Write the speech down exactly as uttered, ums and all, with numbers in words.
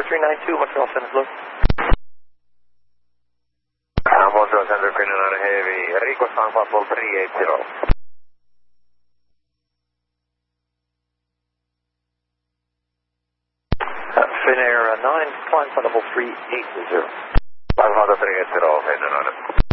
three nine two, Montreal Center Blue. Uh, Montreal Center, Green nine Heavy, request on possible three eight zero. Uh, Finnair uh, nine, climb level three eight zero. Climb level three eight zero, Finnair nine.